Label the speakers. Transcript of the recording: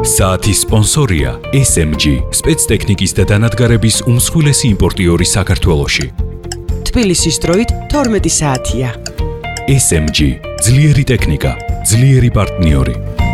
Speaker 1: საათის სპონსორია SMG, სპეცტექნიკის და დანადგარების უმსხვილესი იმპორტიორი საქართველოში.
Speaker 2: თბილისის დროით 12 საათია.
Speaker 1: SMG, ძლიერი ტექნიკა, ძლიერი პარტნიორი.